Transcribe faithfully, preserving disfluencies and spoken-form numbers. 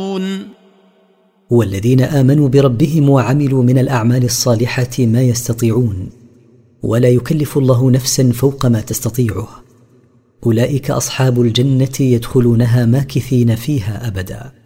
يعملون. والذين آمنوا بربهم وعملوا من الأعمال الصالحة ما يستطيعون، ولا يكلف الله نفسا فوق ما تستطيعه، أولئك أصحاب الجنة يدخلونها ماكثين فيها أبدا.